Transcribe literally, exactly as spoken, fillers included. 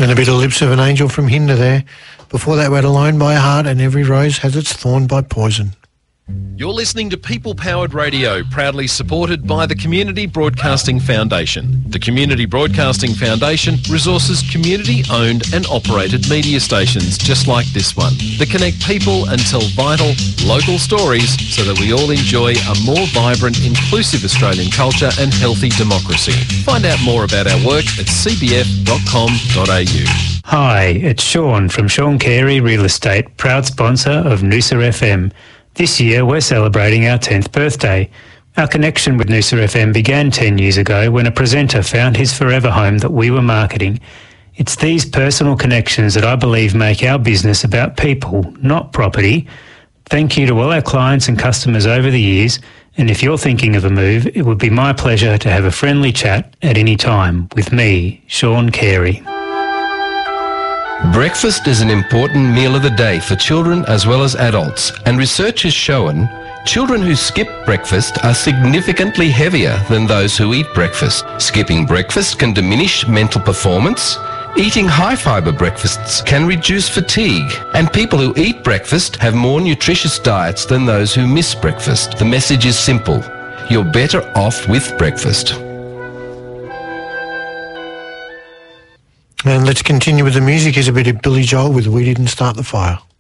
And a bit of Lips of an Angel from Hinder there. Before that, we had Alone by Heart and Every Rose Has Its Thorn by Poison. You're listening to People Powered Radio, proudly supported by the Community Broadcasting Foundation. The Community Broadcasting Foundation resources community-owned and operated media stations just like this one that connect people and tell vital, local stories so that we all enjoy a more vibrant, inclusive Australian culture and healthy democracy. Find out more about our work at c b f dot com dot a u. Hi, it's Sean from Sean Carey Real Estate, proud sponsor of Noosa F M. This year we're celebrating our tenth birthday. Our connection with Noosa F M began ten years ago when a presenter found his forever home that we were marketing. It's these personal connections that I believe make our business about people, not property. Thank you to all our clients and customers over the years, and if you're thinking of a move, it would be my pleasure to have a friendly chat at any time with me, Sean Carey. Breakfast is an important meal of the day for children as well as adults, and research has shown children who skip breakfast are significantly heavier than those who eat breakfast. Skipping breakfast can diminish mental performance. Eating high-fibre breakfasts can reduce fatigue, and people who eat breakfast have more nutritious diets than those who miss breakfast. The message is simple: you're better off with breakfast. And let's continue with the music. Here's a bit of Billy Joel with We Didn't Start the Fire.